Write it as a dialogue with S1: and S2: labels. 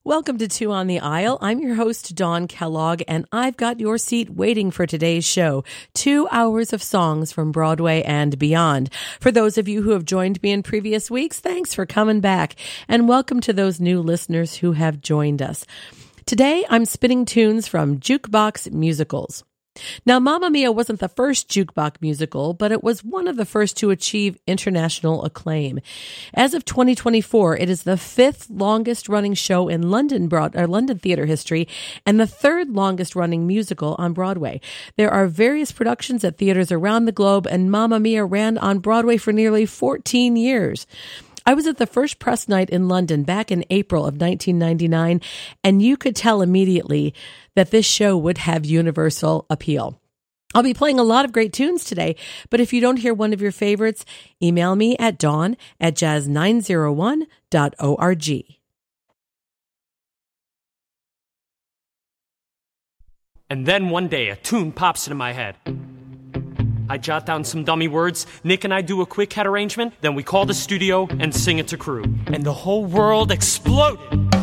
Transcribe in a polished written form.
S1: Welcome to Two on the Aisle. I'm your host, Dawn Kellogg, and I've got your seat waiting for today's show. 2 hours of songs from Broadway and beyond. For those of you who have joined me in previous weeks, thanks for coming back. And welcome to those new listeners who have joined us. Today, I'm spinning tunes from Jukebox Musicals. Now, Mamma Mia wasn't the first jukebox musical, but it was one of the first to achieve international acclaim. As of 2024, it is the 5th longest running show in London theater history and the 3rd longest running musical on Broadway. There are various productions at theaters around the globe, and Mamma Mia ran on Broadway for nearly 14 years. I was at the first press night in London back in April of 1999, and you could tell immediately that this show would have universal appeal. I'll be playing a lot of great tunes today, but if you don't hear one of your favorites, email me at dawn@jazz901.org.
S2: And then one day, a tune pops into my head. I jot down some dummy words, Nick and I do a quick head arrangement, then we call the studio and sing it to crew. And the whole world exploded.